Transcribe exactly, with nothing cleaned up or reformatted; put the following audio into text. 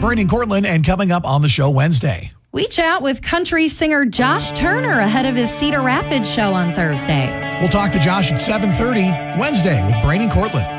Brandon Cortland, and coming up on the show Wednesday. We chat with country singer Josh Turner ahead of his Cedar Rapids show on Thursday. We'll talk to Josh at seven thirty Wednesday with Brandon Cortland.